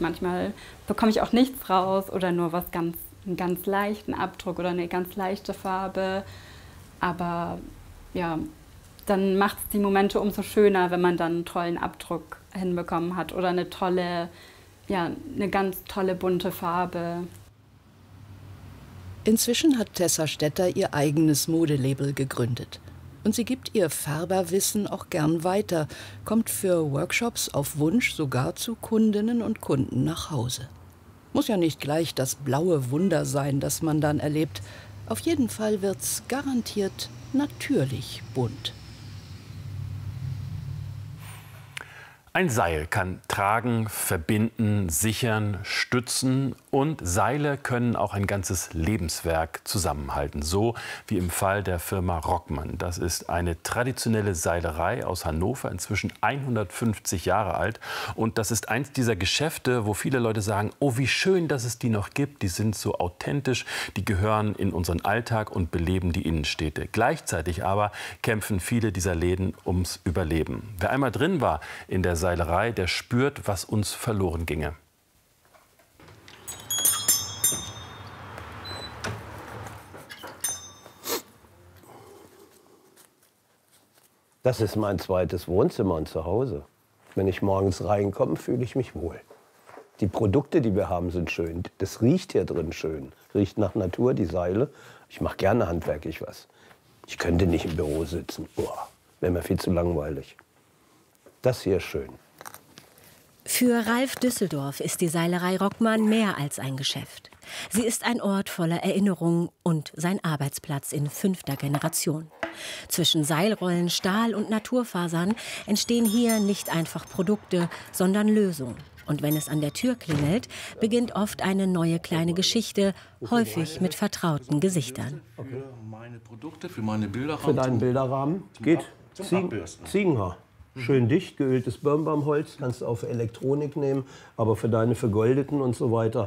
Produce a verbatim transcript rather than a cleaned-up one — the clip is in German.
Manchmal bekomme ich auch nichts raus oder nur was ganz, einen ganz leichten Abdruck oder eine ganz leichte Farbe. Aber ja, dann macht es die Momente umso schöner, wenn man dann einen tollen Abdruck hinbekommen hat oder eine tolle, ja, eine ganz tolle bunte Farbe. Inzwischen hat Tessa Stetter ihr eigenes Modelabel gegründet. Und sie gibt ihr Färberwissen auch gern weiter, kommt für Workshops auf Wunsch sogar zu Kundinnen und Kunden nach Hause. Muss ja nicht gleich das blaue Wunder sein, das man dann erlebt. Auf jeden Fall wird's garantiert natürlich bunt. Ein Seil kann tragen, verbinden, sichern, stützen und Seile können auch ein ganzes Lebenswerk zusammenhalten. So wie im Fall der Firma Rockmann. Das ist eine traditionelle Seilerei aus Hannover, inzwischen hundertfünfzig Jahre alt. Und das ist eins dieser Geschäfte, wo viele Leute sagen, oh, wie schön, dass es die noch gibt. Die sind so authentisch, die gehören in unseren Alltag und beleben die Innenstädte. Gleichzeitig aber kämpfen viele dieser Läden ums Überleben. Wer einmal drin war in der Seilerei, der spürt, was uns verloren ginge. Das ist mein zweites Wohnzimmer und Zuhause. Wenn ich morgens reinkomme, fühle ich mich wohl. Die Produkte, die wir haben, sind schön. Das riecht hier drin schön. Riecht nach Natur, die Seile. Ich mache gerne handwerklich was. Ich könnte nicht im Büro sitzen. Boah, wäre mir viel zu langweilig. Das hier ist schön. Für Ralf Düsseldorf ist die Seilerei Rockmann mehr als ein Geschäft. Sie ist ein Ort voller Erinnerungen und sein Arbeitsplatz in fünfter Generation. Zwischen Seilrollen, Stahl und Naturfasern entstehen hier nicht einfach Produkte, sondern Lösungen. Und wenn es an der Tür klingelt, beginnt oft eine neue kleine Geschichte, häufig mit vertrauten Gesichtern. Für meine Produkte, für meine Bilderrahmen. Für deinen Bilderrahmen geht Ziegen, Ziegenhaar. Schön dicht, geöltes Birnbaumholz, kannst du auch für Elektronik nehmen, aber für deine vergoldeten und so weiter